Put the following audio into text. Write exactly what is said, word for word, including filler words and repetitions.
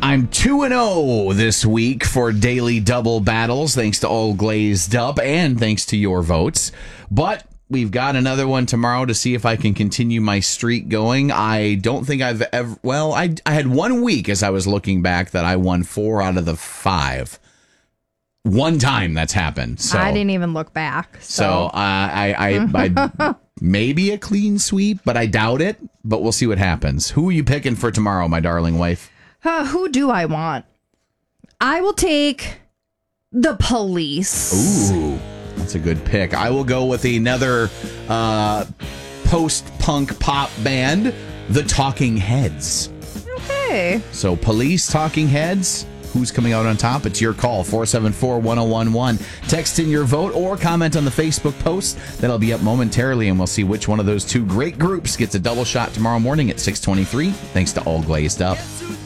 I'm two and oh this week for Daily Double Battles, thanks to All Glazed Up and thanks to your votes. But we've got another one tomorrow to see if I can continue my streak going. I don't think I've ever... Well, I, I had one week as I was looking back that I won four out of the five. One time that's happened. So I didn't even look back. So, so uh, I, I, I maybe a clean sweep, but I doubt it. But we'll see what happens. Who are you picking for tomorrow, my darling wife? Uh, who do I want? I will take the Police. Ooh, that's a good pick. I will go with another uh, post-punk pop band, the Talking Heads. Okay. So Police, Talking Heads. Who's coming out on top? It's your call, four seven four, one oh one one. Text in your vote or comment on the Facebook post. That'll be up momentarily, and we'll see which one of those two great groups gets a double shot tomorrow morning at six twenty-three, thanks to All Glazed Up.